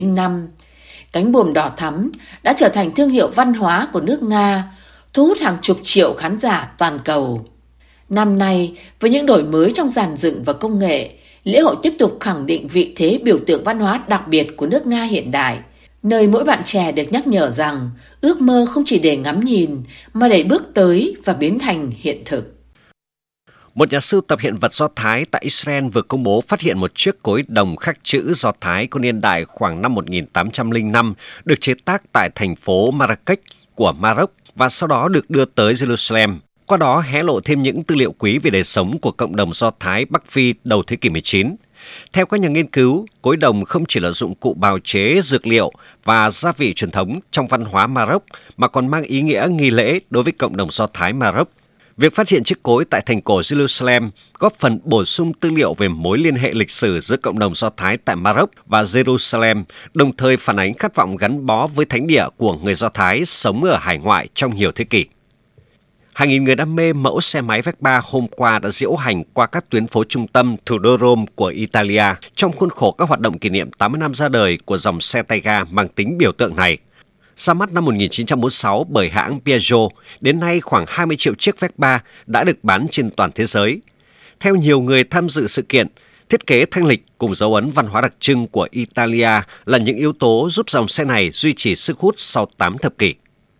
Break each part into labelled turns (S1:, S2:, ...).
S1: năm, cánh buồm đỏ thắm đã trở thành thương hiệu văn hóa của nước Nga, thu hút hàng chục triệu khán giả toàn cầu. Năm nay, với những đổi mới trong dàn dựng và công nghệ, lễ hội tiếp tục khẳng định vị thế biểu tượng văn hóa đặc biệt của nước Nga hiện đại, nơi mỗi bạn trẻ được nhắc nhở rằng ước mơ không chỉ để ngắm nhìn mà để bước tới và biến thành hiện thực.
S2: Một nhà sưu tập hiện vật Do Thái tại Israel vừa công bố phát hiện một chiếc cối đồng khắc chữ Do Thái có niên đại khoảng năm 1805 được chế tác tại thành phố Marrakech của Maroc và sau đó được đưa tới Jerusalem. Qua đó hé lộ thêm những tư liệu quý về đời sống của cộng đồng Do Thái Bắc Phi đầu thế kỷ 19. Theo các nhà nghiên cứu, cối đồng không chỉ là dụng cụ bào chế dược liệu và gia vị truyền thống trong văn hóa Maroc mà còn mang ý nghĩa nghi lễ đối với cộng đồng Do Thái Maroc. Việc phát hiện chiếc cối tại thành cổ Jerusalem góp phần bổ sung tư liệu về mối liên hệ lịch sử giữa cộng đồng Do Thái tại Maroc và Jerusalem, đồng thời phản ánh khát vọng gắn bó với thánh địa của người Do Thái sống ở hải ngoại trong nhiều thế kỷ. Hàng nghìn người đam mê mẫu xe máy Vespa hôm qua đã diễu hành qua các tuyến phố trung tâm thủ đô Rome của Italia trong khuôn khổ các hoạt động kỷ niệm 80 năm ra đời của dòng xe tay ga mang tính biểu tượng này. Ra mắt năm 1946 bởi hãng Piaggio, đến nay khoảng 20 triệu chiếc Vespa đã được bán trên toàn thế giới. Theo nhiều người tham dự sự kiện, thiết kế thanh lịch cùng dấu ấn văn hóa đặc trưng của Italia là những yếu tố giúp dòng xe này duy trì sức hút sau 8 thập kỷ.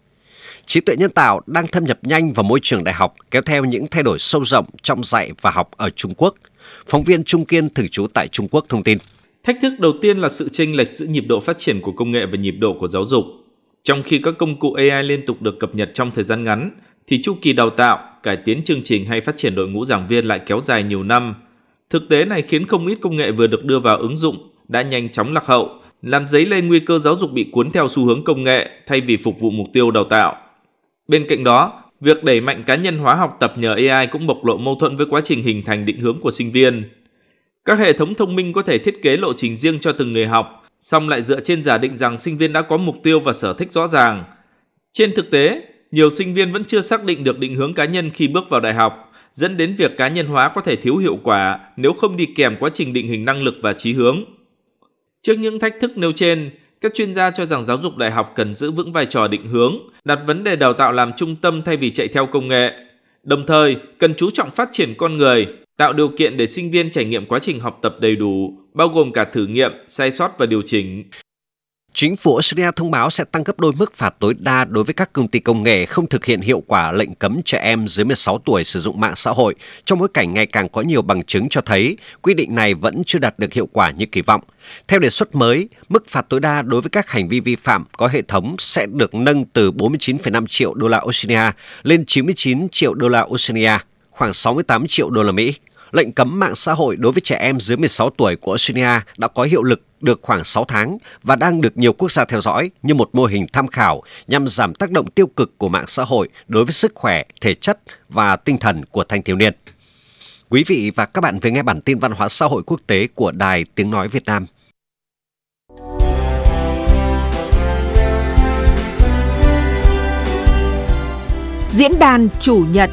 S2: Trí tuệ nhân tạo đang thâm nhập nhanh vào môi trường đại học, kéo theo những thay đổi sâu rộng trong dạy và học ở Trung Quốc. Phóng viên Trung Kiên thường trú tại Trung Quốc thông tin.
S3: Thách thức đầu tiên là sự chênh lệch giữa nhịp độ phát triển của công nghệ và nhịp độ của giáo dục. Trong khi các công cụ AI liên tục được cập nhật trong thời gian ngắn, thì chu kỳ đào tạo, cải tiến chương trình hay phát triển đội ngũ giảng viên lại kéo dài nhiều năm. Thực tế này khiến không ít công nghệ vừa được đưa vào ứng dụng đã nhanh chóng lạc hậu, làm dấy lên nguy cơ giáo dục bị cuốn theo xu hướng công nghệ thay vì phục vụ mục tiêu đào tạo. Bên cạnh đó, việc đẩy mạnh cá nhân hóa học tập nhờ AI cũng bộc lộ mâu thuẫn với quá trình hình thành định hướng của sinh viên. Các hệ thống thông minh có thể thiết kế lộ trình riêng cho từng người học, song lại dựa trên giả định rằng sinh viên đã có mục tiêu và sở thích rõ ràng. Trên thực tế, nhiều sinh viên vẫn chưa xác định được định hướng cá nhân khi bước vào đại học, dẫn đến việc cá nhân hóa có thể thiếu hiệu quả nếu không đi kèm quá trình định hình năng lực và chí hướng. Trước những thách thức nêu trên, các chuyên gia cho rằng giáo dục đại học cần giữ vững vai trò định hướng, đặt vấn đề đào tạo làm trung tâm thay vì chạy theo công nghệ. Đồng thời, cần chú trọng phát triển con người, tạo điều kiện để sinh viên trải nghiệm quá trình học tập đầy đủ, bao gồm cả thử nghiệm, sai sót và điều chỉnh.
S2: Chính phủ Australia thông báo sẽ tăng gấp đôi mức phạt tối đa đối với các công ty công nghệ không thực hiện hiệu quả lệnh cấm trẻ em dưới 16 tuổi sử dụng mạng xã hội, trong bối cảnh ngày càng có nhiều bằng chứng cho thấy quy định này vẫn chưa đạt được hiệu quả như kỳ vọng. Theo đề xuất mới, mức phạt tối đa đối với các hành vi vi phạm có hệ thống sẽ được nâng từ 49,5 triệu đô la Australia lên 99 triệu đô la Australia, khoảng 68 triệu đô la Mỹ. Lệnh cấm mạng xã hội đối với trẻ em dưới 16 tuổi của Australia đã có hiệu lực được khoảng 6 tháng và đang được nhiều quốc gia theo dõi như một mô hình tham khảo nhằm giảm tác động tiêu cực của mạng xã hội đối với sức khỏe, thể chất và tinh thần của thanh thiếu niên. Quý vị và các bạn vừa nghe bản tin văn hóa xã hội quốc tế của Đài Tiếng Nói Việt Nam.
S4: Diễn đàn Chủ nhật.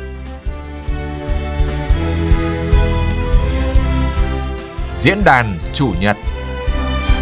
S5: Diễn đàn Chủ nhật.